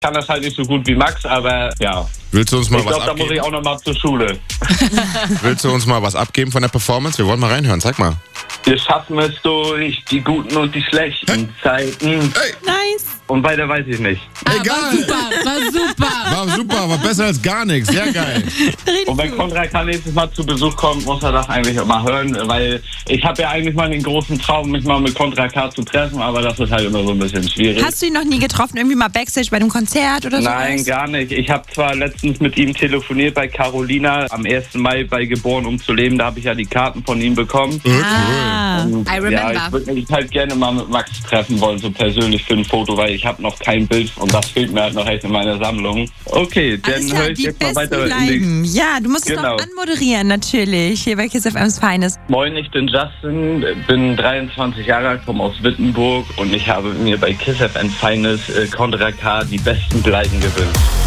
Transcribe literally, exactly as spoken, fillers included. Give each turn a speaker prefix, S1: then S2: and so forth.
S1: kann das halt nicht so gut wie Max, aber ja.
S2: Willst du uns mal
S1: ich
S2: was
S1: glaube, da
S2: abgeben?
S1: muss ich auch noch mal zur Schule.
S2: Willst du uns mal was abgeben von der Performance? Wir wollen mal reinhören, sag mal.
S1: Wir schaffen es durch die guten und die schlechten Zeiten.
S2: Hey,
S3: Nice.
S1: Und weiter weiß ich nicht.
S3: Ah,
S2: egal.
S3: War super, war super.
S2: War super, war besser als gar nichts. Sehr geil.
S1: Und wenn Kontra K nächstes Mal zu Besuch kommt, muss er das eigentlich auch mal hören, weil ich habe ja eigentlich mal den großen Traum, mich mal mit Kontra K zu treffen, aber das ist halt immer so ein bisschen schwierig.
S3: Hast du ihn noch nie getroffen? Irgendwie mal Backstage bei einem Konzert oder so?
S1: Nein, gar nicht. Ich habe zwar letztens mit ihm telefoniert bei Carolina am ersten Mai bei Geboren um zu leben, da habe ich ja die Karten von ihm bekommen.
S3: Ah,
S1: Und
S3: I
S1: ja,
S3: remember.
S1: ich würde mich halt gerne mal mit Max treffen wollen, so persönlich für ein Foto, weil ich habe noch kein Bild und das fehlt mir halt noch echt in meiner Sammlung. Okay,
S3: Alles
S1: dann
S3: klar,
S1: höre ich
S3: die
S1: jetzt mal
S3: Besten
S1: weiter in die...
S3: bleiben. Ja, du musst es
S1: Genau.
S3: noch anmoderieren, natürlich. Hier bei Kiss F M's Feines.
S1: Moin, ich bin Justin, bin dreiundzwanzig Jahre alt, komme aus Wittenburg und ich habe mir bei Kiss F M Feines äh, Kontra K die besten Bleiben gewünscht.